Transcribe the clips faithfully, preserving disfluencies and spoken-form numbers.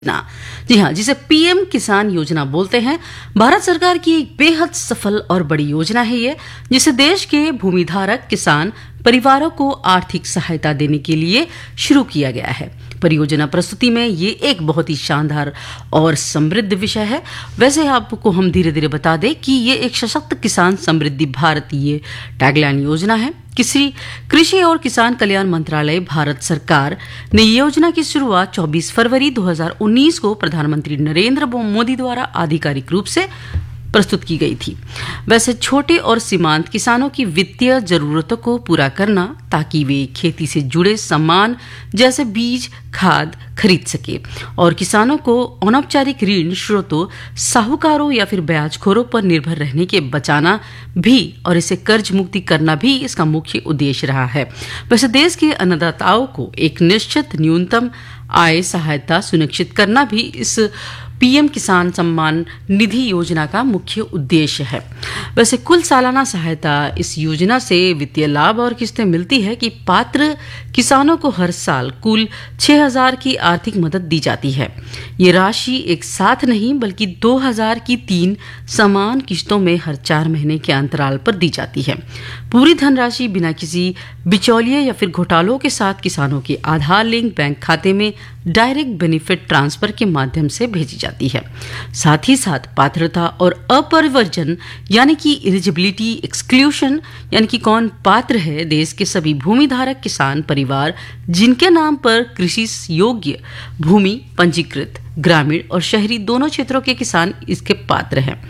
योजना, जी हाँ, जिसे पीएम किसान योजना बोलते हैं। भारत सरकार की एक बेहद सफल और बड़ी योजना है ये, जिसे देश के भूमिधारक किसान परिवारों को आर्थिक सहायता देने के लिए शुरू किया गया है। परियोजना प्रस्तुति में ये एक बहुत ही शानदार और समृद्ध विषय है। वैसे आपको हम धीरे धीरे बता दें कि ये एक सशक्त किसान समृद्धि भारत ये टैगलाइन योजना है। किसी कृषि और किसान कल्याण मंत्रालय भारत सरकार ने योजना की शुरुआत चौबीस फरवरी दो हज़ार उन्नीस को प्रधानमंत्री नरेंद्र मोदी द्वारा आधिकारिक रूप से प्रस्तुत की गई थी। वैसे छोटे और सीमांत किसानों की वित्तीय जरूरतों को पूरा करना ताकि वे खेती से जुड़े सामान जैसे बीज, खाद खरीद सके और किसानों को अनौपचारिक ऋण स्रोतों, साहूकारों या फिर ब्याजखोरों पर निर्भर रहने के बचाना भी और इसे कर्ज मुक्ति करना भी इसका मुख्य उद्देश्य रहा है। वैसे देश के अन्नदाताओं को एक निश्चित न्यूनतम आय सहायता सुनिश्चित करना भी इस पीएम किसान सम्मान निधि योजना का मुख्य उद्देश्य है। वैसे कुल सालाना सहायता इस योजना से वित्तीय लाभ और किस्तें मिलती है कि पात्र किसानों को हर साल कुल छह हजार की आर्थिक मदद दी जाती है। ये राशि एक साथ नहीं बल्कि दो हजार की तीन समान किस्तों में हर चार महीने के अंतराल पर दी जाती है। पूरी धनराशि बिना किसी बिचौलिए या फिर घोटालों के साथ किसानों के आधार लिंक बैंक खाते में डायरेक्ट बेनिफिट ट्रांसफर के माध्यम से भेजी जाती है। साथ ही साथ पात्रता और अपरिवर्जन यानी कि एलिजिबिलिटी एक्सक्लूशन यानी कि कौन पात्र है, देश के सभी भूमिधारक किसान परिवार जिनके नाम पर कृषि योग्य भूमि पंजीकृत ग्रामीण और शहरी दोनों क्षेत्रों के किसान इसके पात्र हैं।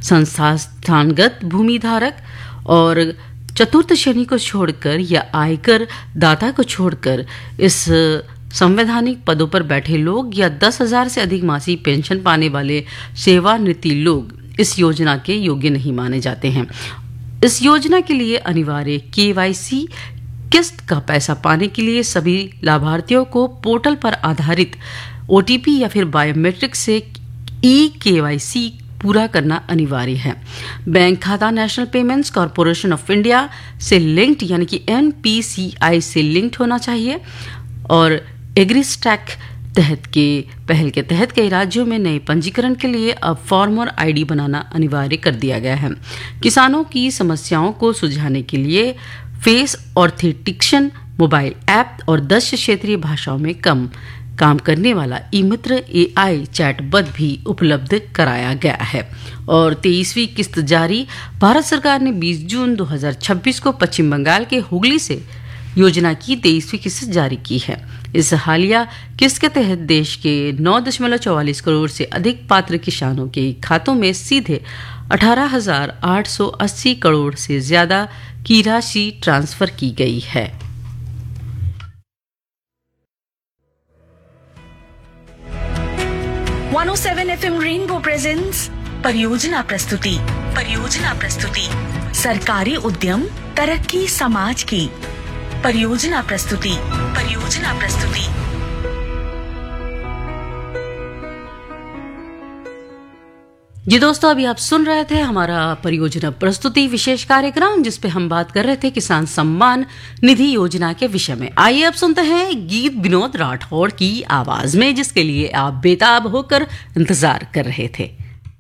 संस्थानगत भूमिधारक और चतुर्थ श्रेणी को छोड़कर या आयकर दाता को छोड़कर इस संवैधानिक पदों पर बैठे लोग या दस हजार से अधिक मासिक पेंशन पाने वाले सेवानिवृत्त लोग इस योजना के योग्य नहीं माने जाते हैं। इस योजना के लिए अनिवार्य केवाईसी किस्त का पैसा पाने के लिए सभी लाभार्थियों को पोर्टल पर आधारित ओटीपी या फिर बायोमेट्रिक से ई केवाईसी पूरा करना अनिवार्य है। बैंक खाता national payments corporation of India से लिंक्ड यानी कि एनपीसीआई से लिंक्ड होना चाहिए और एग्रीस्टैक तहत के पहल के तहत कई राज्यों में नए पंजीकरण के लिए अब फॉर्म और आईडी बनाना अनिवार्य कर दिया गया है। किसानों की समस्याओं को सुलझाने के लिए फेस ऑथेंटिकेशन मोबाइल ऐप और दस क्षेत्रीय भाषाओं में कम काम करने वाला ई मित्र एआई चैटबॉट भी उपलब्ध कराया गया है। और तेईसवीं किस्त जारी भारत सरकार ने बीस जून दो हज़ार छब्बीस को पश्चिम बंगाल के हुगली से योजना की तेईसवीं किस्त जारी की है। इस हालिया किस्त के तहत देश के नौ दशमलव चौवालीस करोड़ से अधिक पात्र किसानों के खातों में सीधे अठारह हजार आठ सौ अस्सी करोड़ से ज्यादा की राशि ट्रांसफर की गई है। One O seven FM rainbow presents परियोजना प्रस्तुति परियोजना प्रस्तुति सरकारी उद्यम तरक्की समाज की परियोजना प्रस्तुति परियोजना प्रस्तुति जी दोस्तों, अभी आप सुन रहे थे हमारा परियोजना प्रस्तुति विशेष कार्यक्रम जिसपे हम बात कर रहे थे किसान सम्मान निधि योजना के विषय में। आइए अब सुनते हैं गीत विनोद राठौड़ की आवाज में, जिसके लिए आप बेताब होकर इंतजार कर रहे थे।